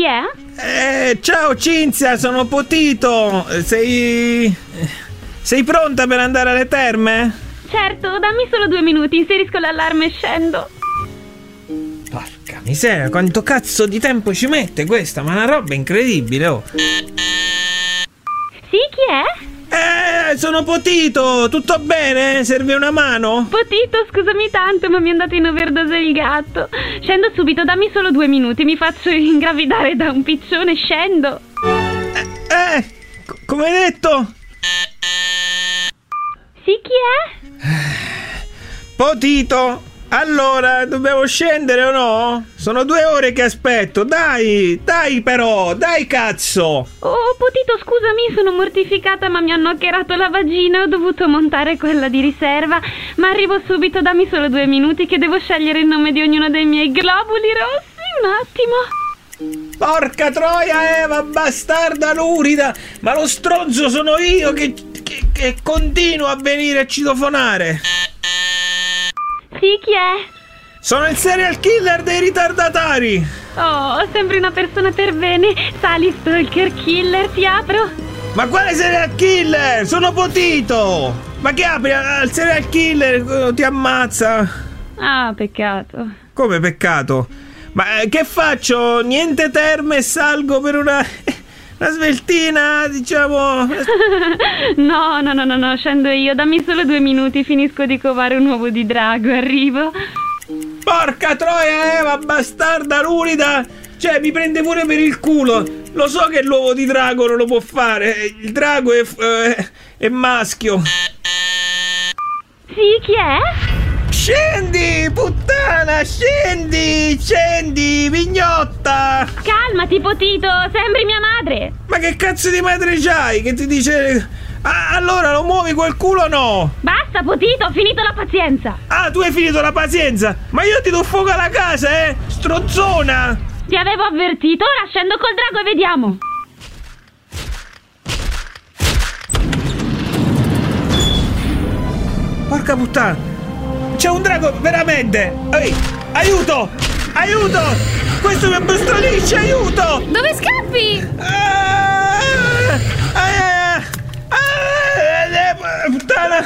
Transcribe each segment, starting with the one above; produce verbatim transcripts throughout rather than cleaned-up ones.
è? Eh, ciao Cinzia, sono Potito. Sei... Sei pronta per andare alle terme? Certo, dammi solo due minuti, inserisco l'allarme e scendo. Porca miseria, quanto cazzo di tempo ci mette questa? Ma è una roba incredibile, oh. Sì, chi è? Eh, sono Potito, tutto bene? Serve una mano? Potito, scusami tanto, ma mi è andato in overdose il gatto. Scendo subito, dammi solo due minuti, mi faccio ingravidare da un piccione, scendo. Eh, eh c- come hai detto? Sì, chi è? Potito, allora, dobbiamo scendere o no? Sono due ore che aspetto, dai, dai però, dai cazzo! Oh, Potito, scusami, sono mortificata, ma mi hanno hackerato la vagina, ho dovuto montare quella di riserva, ma arrivo subito, dammi solo due minuti che devo scegliere il nome di ognuno dei miei globuli rossi, un attimo. Porca troia, Eva, bastarda lurida, ma lo stronzo sono io che, che, che continuo a venire a citofonare. Sì, chi è? Sono il serial killer dei ritardatari. Oh, sembri una persona per bene. Sali, stalker killer, ti apro? Ma quale serial killer? Sono Potito. Ma che apri al serial killer? Ti ammazza. Ah, peccato. Come peccato? Ma eh, che faccio? Niente terme e salgo per una... una sveltina, diciamo... No, no, no, no, no, scendo io. Dammi solo due minuti, finisco di covare un uovo di drago, arrivo. Porca troia, Eva, bastarda lurida! Cioè, mi prende pure per il culo. Lo so che l'uovo di drago non lo può fare. Il drago è, eh, è maschio. Sì, chi è? Scendi, puttana, scendi, scendi, vignotta! Calmati, Potito, sembri mia madre. Ma che cazzo di madre c'hai? Che ti dice... Ah, allora lo muovi quel culo o no? Basta, Potito, ho finito la pazienza. Ah, tu hai finito la pazienza? Ma io ti do fuoco alla casa, eh? Stronzona! Ti avevo avvertito, ora scendo col drago e vediamo. Porca puttana! C'è un drago, veramente! Ehi, aiuto! Aiuto! Questo mi abbrustollisce, aiuto! Dove scappi? Ah, ah, ah, ah, puttana!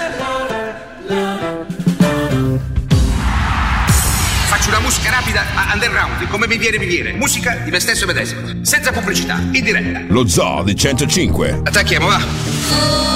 Faccio una musica rapida a underground, come mi viene mi viene. Musica di me stesso medesimo, senza pubblicità, in diretta. Lo Zoo di centocinque. Attacchiamo, va!